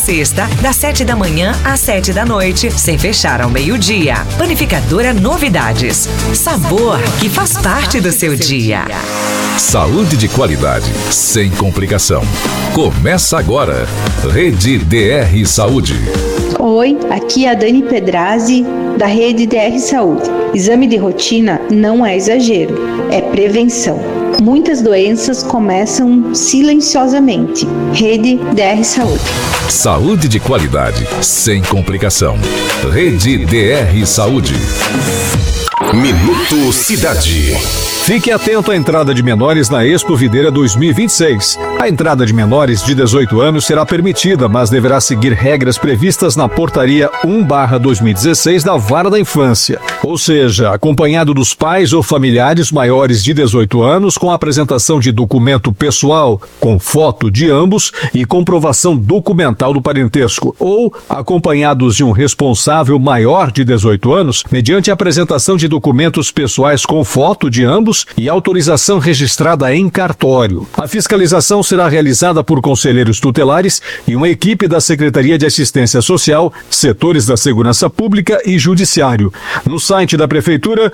sexta, das 7 da manhã às 7 da noite, sem fechar ao meio-dia. Panificadora Novidades. Sabor que faz parte do seu dia. Saúde de qualidade, sem complicação. Começa agora. Rede DR Saúde. Oi, aqui é a Dani Pedrazzi, da Rede DR Saúde. Exame de rotina não é exagero, é prevenção. Muitas doenças começam silenciosamente. Rede DR Saúde. Saúde de qualidade, sem complicação. Rede DR Saúde. Minuto Cidade. Fique atento à entrada de menores na Expo Videira 2026. A entrada de menores de 18 anos será permitida, mas deverá seguir regras previstas na Portaria 1/2016 da Vara da Infância. Ou seja, acompanhado dos pais ou familiares maiores de 18 anos, com a apresentação de documento pessoal, com foto de ambos e comprovação documental do parentesco. Ou acompanhados de um responsável maior de 18 anos, mediante a apresentação de documentos pessoais com foto de ambos e autorização registrada em cartório. A fiscalização será realizada por conselheiros tutelares e uma equipe da Secretaria de Assistência Social, setores da Segurança Pública e Judiciário. No site da Prefeitura,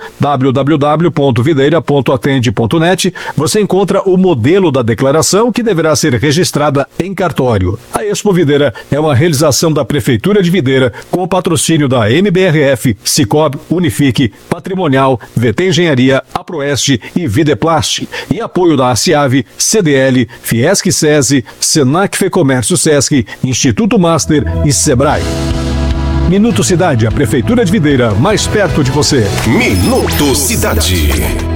www.videira.atende.net, você encontra o modelo da declaração que deverá ser registrada em cartório. A Expo Videira é uma realização da Prefeitura de Videira com o patrocínio da MBRF, Cicobi, Unifique, Patrimonial, VT Engenharia, Aproeste e Videplast, e apoio da ACIAV, CDL, Fiesc SESI, Senac Fecomércio Sesc, Instituto Master e Sebrae. Minuto Cidade, a Prefeitura de Videira, mais perto de você. Minuto Cidade.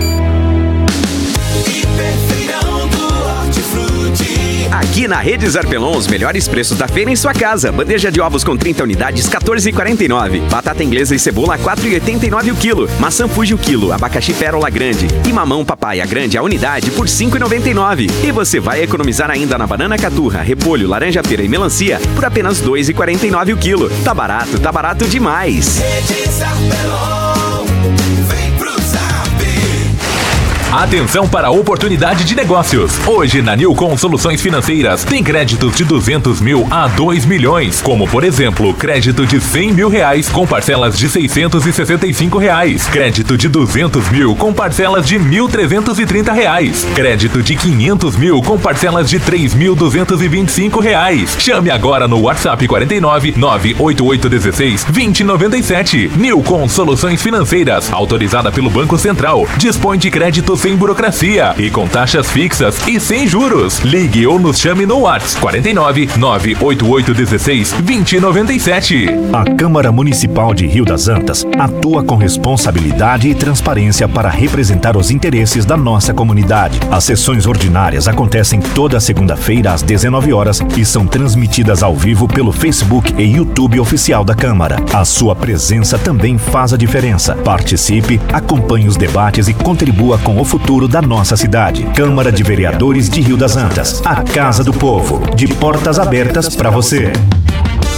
Aqui na Rede Zarpelon, os melhores preços da feira em sua casa. Bandeja de ovos com 30 unidades, R$ 14,49. Batata inglesa e cebola, R$ 4,89 o quilo. Maçã Fuji o quilo, abacaxi pérola grande e mamão papaya grande a unidade por R$ 5,99. E você vai economizar ainda na banana caturra, repolho, laranja pera e melancia por apenas R$ 2,49 o quilo. Tá barato demais. Rede Zarpelon, vem pro Zap. Atenção para a oportunidade de negócios. Hoje na Nilcon Soluções Financeiras tem créditos de 200 mil a 2 milhões. Como por exemplo, crédito de 100 mil reais com parcelas de 665 reais. Crédito de 200 mil com parcelas de 1.330 reais. Crédito de 500 mil com parcelas de 3.225 reais. Chame agora no WhatsApp 49 98816 2097. Nilcon Soluções Financeiras, autorizada pelo Banco Central. Dispõe de crédito sem burocracia e com taxas fixas e sem juros. Ligue ou nos chame no WhatsApp 49 98816 2097. A Câmara Municipal de Rio das Antas atua com responsabilidade e transparência para representar os interesses da nossa comunidade. As sessões ordinárias acontecem toda segunda-feira às 19 horas e são transmitidas ao vivo pelo Facebook e YouTube oficial da Câmara. A sua presença também faz a diferença. Participe, acompanhe os debates e contribua com o futuro da nossa cidade. Câmara de Vereadores de Rio das Antas, a Casa do Povo, de portas abertas para você.